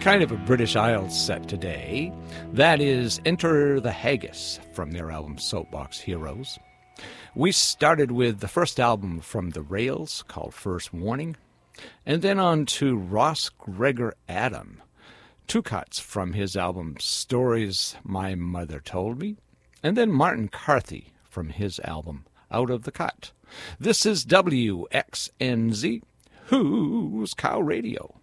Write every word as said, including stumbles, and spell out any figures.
kind of a British Isles set today. That is Enter the Haggis from their album Soapbox Heroes. We started with the first album from The Rails called First Warning, and then on to Ross Gregor Adam, two cuts from his album Stories My Mother Told Me, and then Martin Carthy from his album Out of the Cut. This is W X N Z, Who's Cow Radio.